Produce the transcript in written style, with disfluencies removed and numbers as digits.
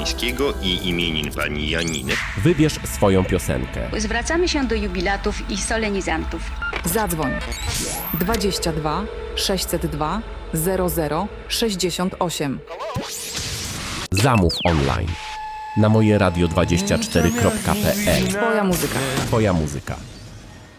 Pańskiego i imienin pani Janiny. Wybierz swoją piosenkę. Zwracamy się do jubilatów i solenizantów. Zadzwoń 22 602 00 68. Zamów online na mojeradio24.pl. Twoja muzyka. Twoja muzyka.